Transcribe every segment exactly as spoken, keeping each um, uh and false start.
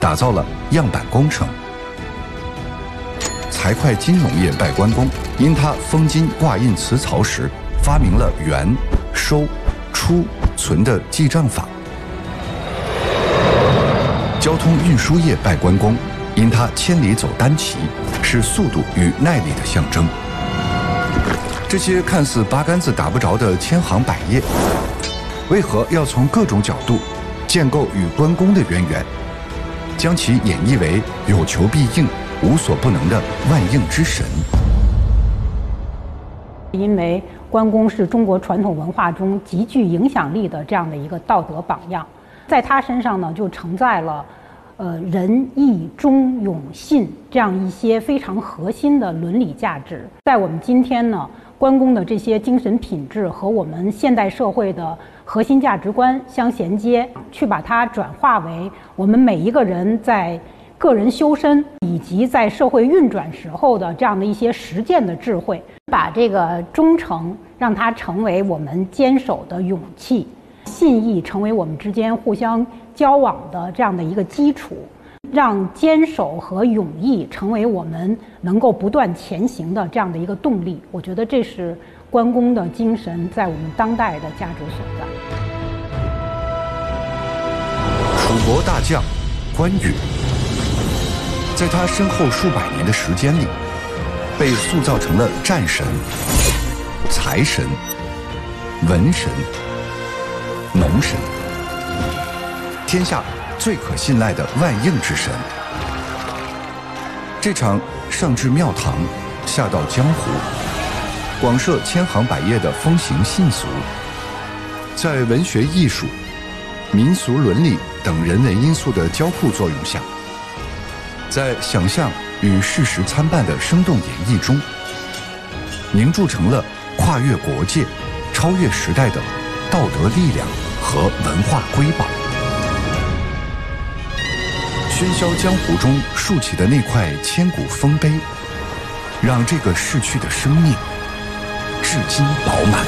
打造了样板工程。财会金融业拜关公，因他封金挂印辞曹时发明了元、收、出、存的记账法。交通运输业拜关公，因他千里走单骑，是速度与耐力的象征。这些看似八竿子打不着的千行百业，为何要从各种角度建构与关公的渊源，将其演绎为有求必应、无所不能的万应之神？ 因为关公是中国传统文化中极具影响力的这样的一个道德榜样，在他身上呢，就承载了呃仁义忠勇信这样一些非常核心的伦理价值。在我们今天呢，关公的这些精神品质和我们现代社会的核心价值观相衔接，去把它转化为我们每一个人在个人修身以及在社会运转时候的这样的一些实践的智慧，把这个忠诚让它成为我们坚守的勇气，信义成为我们之间互相交往的这样的一个基础，让坚守和勇毅成为我们能够不断前行的这样的一个动力。我觉得这是关公的精神在我们当代的价值所在。 楚国大将关羽，在他身后数百年的时间里，被塑造成了战神、财神、文神、农神，天下最可信赖的万应之神。这场上至庙堂，下到江湖，广设千行百业的风行信俗，在文学艺术、民俗伦理等人文因素的交互作用下，在想象与事实参半的生动演绎中，凝铸成了跨越国界、超越时代的道德力量和文化瑰宝。喧嚣江湖中竖起的那块千古丰碑，让这个逝去的生命至今饱满。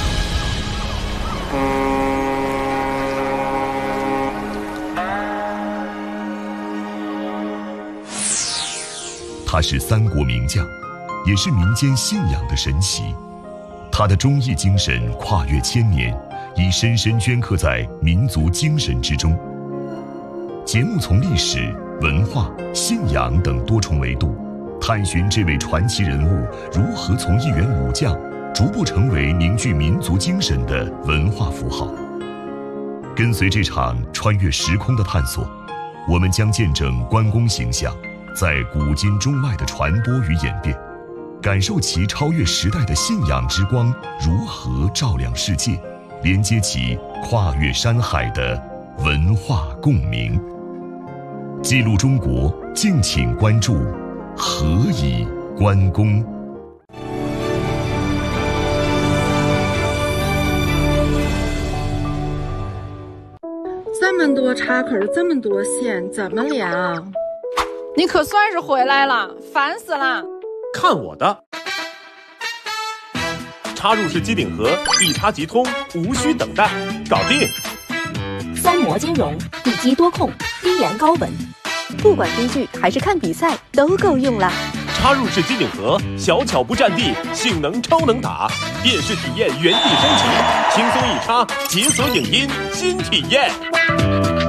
他是三国名将，也是民间信仰的神奇。他的忠义精神跨越千年，已深深镌刻在民族精神之中。节目从历史、文化、信仰等多重维度，探寻这位传奇人物如何从一员武将逐步成为凝聚民族精神的文化符号。跟随这场穿越时空的探索，我们将见证关公形象在古今中外的传播与演变，感受其超越时代的信仰之光如何照亮世界，连接起跨越山海的文化共鸣。记录中国，敬请关注何以关公。 这么多插口，这么多线，怎么量？ 你可算是回来了，烦死了！ 看我的！插入式机顶盒，一插即通，无需等待，搞定！ 三模兼容，一机多控，低延高稳，不管追剧还是看比赛都够用啦。 插入式机顶盒，小巧不占地，性能超能打，电视体验原地升级，轻松一插，解锁影音新体验。